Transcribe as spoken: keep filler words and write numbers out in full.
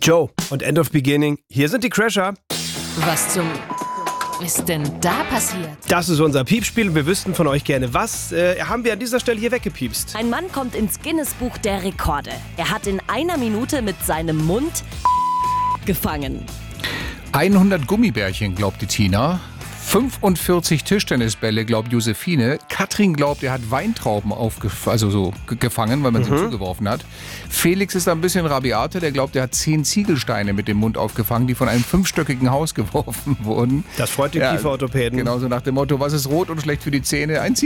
Joe und End of Beginning. Hier sind die Crasher. Was zum... ist denn da passiert? Das ist unser Piepspiel. Wir wüssten von euch gerne was. Äh, haben wir an dieser Stelle hier weggepiepst. Ein Mann kommt ins Guinness-Buch der Rekorde. Er hat in einer Minute mit seinem Mund gefangen. hundert Gummibärchen, glaubt die Tina. fünfundvierzig Tischtennisbälle, glaubt Josephine. Katrin glaubt, er hat Weintrauben aufgef- also so ge- gefangen, weil man sie Mhm. zugeworfen hat. Felix ist ein bisschen rabiater, der glaubt, er hat zehn Ziegelsteine mit dem Mund aufgefangen, die von einem fünfstöckigen Haus geworfen wurden. Das freut die Ja, Kieferorthopäden. Genauso nach dem Motto, was ist rot und schlecht für die Zähne? Ein Ziegel.